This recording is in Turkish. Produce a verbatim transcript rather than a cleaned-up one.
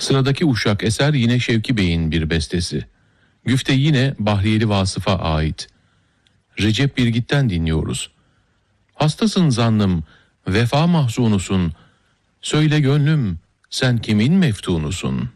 Sıradaki uşak eser yine Şevki Bey'in bir bestesi. Güfte yine Bahriyeli Vasıf'a ait. Recep Birgit'ten dinliyoruz. Hastasın zannım, vefa mahzunusun. Söyle gönlüm, sen kimin meftunusun?